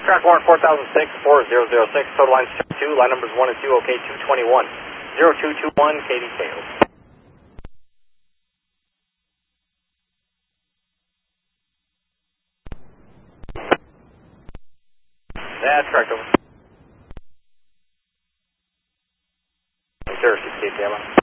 track warrant 4006-4006, total lines 2, line numbers 1 and 2, OK 221, 0221, KDK. That's correct, over. Sir, 68 Gamma.